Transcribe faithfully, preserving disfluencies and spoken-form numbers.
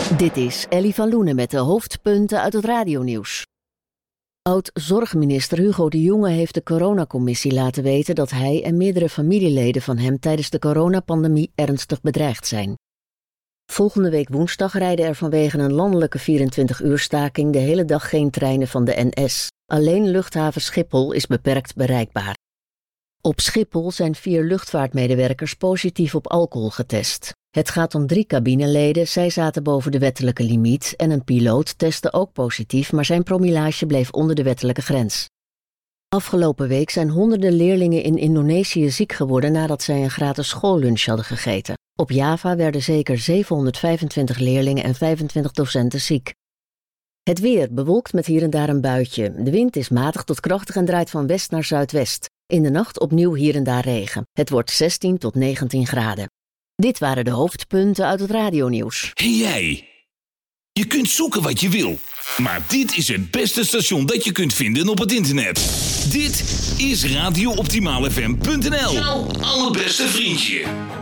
Dit is Ellie van Loenen met de hoofdpunten uit het radionieuws. Oud-zorgminister Hugo de Jonge heeft de coronacommissie laten weten dat hij en meerdere familieleden van hem tijdens de coronapandemie ernstig bedreigd zijn. Volgende week woensdag rijden er vanwege een landelijke vierentwintig uur staking de hele dag geen treinen van de N S. Alleen luchthaven Schiphol is beperkt bereikbaar. Op Schiphol zijn vier luchtvaartmedewerkers positief op alcohol getest. Het gaat om drie cabineleden, zij zaten boven de wettelijke limiet en een piloot testte ook positief, maar zijn promillage bleef onder de wettelijke grens. Afgelopen week zijn honderden leerlingen in Indonesië ziek geworden nadat zij een gratis schoollunch hadden gegeten. Op Java werden zeker zevenhonderdvijfentwintig leerlingen en vijfentwintig docenten ziek. Het weer bewolkt met hier en daar een buitje. De wind is matig tot krachtig en draait van west naar zuidwest. In de nacht opnieuw hier en daar regen. Het wordt zestien tot negentien graden. Dit waren de hoofdpunten uit het radionieuws. Hé hey jij! Je kunt zoeken wat je wil, maar dit is het beste station dat je kunt vinden op het internet. Dit is radio optimaal f m punt n l. Jouw allerbeste vriendje.